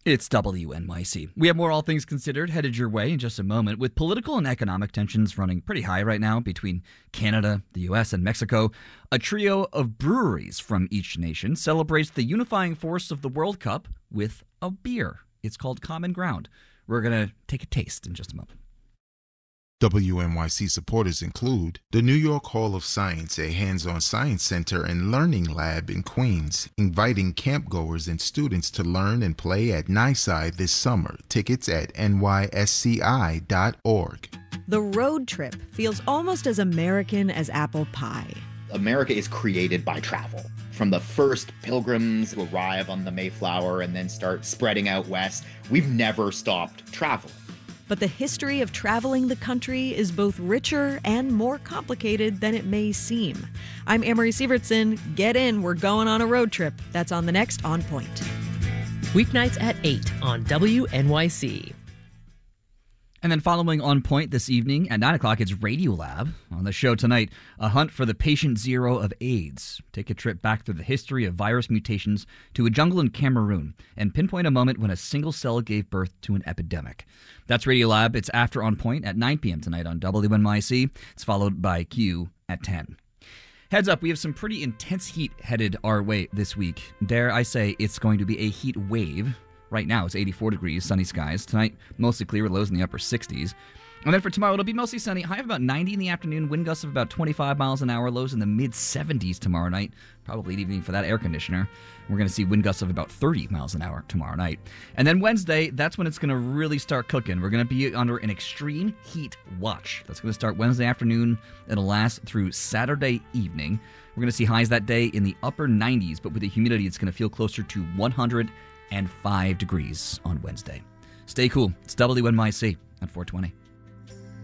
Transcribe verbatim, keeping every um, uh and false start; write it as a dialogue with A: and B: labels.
A: It's W N Y C. We have more All Things Considered headed your way in just a moment. With political and economic tensions running pretty high right now between Canada, the U S, and Mexico, a trio of breweries from each nation celebrates the unifying force of the World Cup with a beer. It's called Common Ground. We're going to take a taste in just a moment.
B: W N Y C supporters include the New York Hall of Science, a hands-on science center and learning lab in Queens, inviting campgoers and students to learn and play at NYSCI this summer. Tickets at N Y S C I dot org.
C: The road trip feels almost as American as apple pie.
D: America is created by travel. From the first pilgrims who arrive on the Mayflower and then start spreading out west, we've never stopped traveling.
C: But the history of traveling the country is both richer and more complicated than it may seem. I'm Amory Sievertson. Get in, we're going on a road trip. That's on the next On Point.
E: Weeknights at eight on W N Y C.
A: And then following On Point this evening at nine o'clock, it's Radiolab. On the show tonight, a hunt for the patient zero of AIDS. Take a trip back through the history of virus mutations to a jungle in Cameroon and pinpoint a moment when a single cell gave birth to an epidemic. That's Radiolab. It's after On Point at nine p.m. tonight on W N Y C. It's followed by Q at ten. Heads up, we have some pretty intense heat headed our way this week. Dare I say it's going to be a heat wave. Right now, it's eighty-four degrees, sunny skies. Tonight, mostly clear with lows in the upper sixties. And then for tomorrow, it'll be mostly sunny. High of about ninety in the afternoon, wind gusts of about twenty-five miles an hour, lows in the mid seventies tomorrow night. Probably evening for that air conditioner. We're going to see wind gusts of about thirty miles an hour tomorrow night. And then Wednesday, that's when it's going to really start cooking. We're going to be under an extreme heat watch. That's going to start Wednesday afternoon. It'll last through Saturday evening. We're going to see highs that day in the upper nineties, but with the humidity, it's going to feel closer to one hundred five degrees on Wednesday. Stay cool. It's W N Y C at four twenty.